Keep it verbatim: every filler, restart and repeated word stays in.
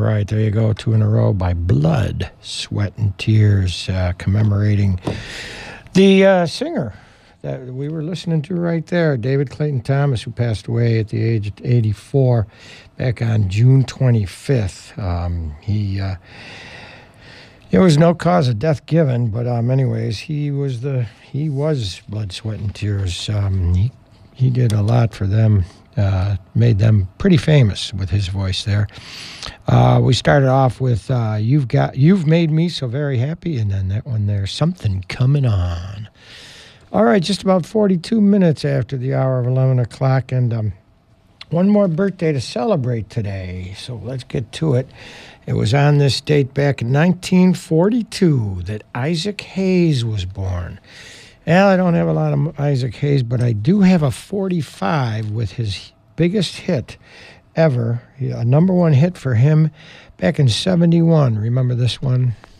right, there you go. Two in a row by Blood, Sweat, and Tears, uh, commemorating the uh, singer that we were listening to right there, David Clayton Thomas, who passed away at the age of eighty-four back on June twenty-fifth. Um, he, uh, there was no cause of death given, but um, anyways, he was the he was Blood, Sweat, and Tears. Um, he he did a lot for them. Uh, made them pretty famous with his voice there. Uh, we started off with uh, "You've Got You've Made Me So Very Happy," and then that one there, "Something Coming On." All right, just about forty-two minutes after the hour of eleven o'clock, and um, one more birthday to celebrate today. So let's get to it. It was on this date back in nineteen forty-two that Isaac Hayes was born. Well, I don't have a lot of Isaac Hayes, but I do have a forty-five with his biggest hit ever, a number one hit for him back in seventy-one. Remember this one?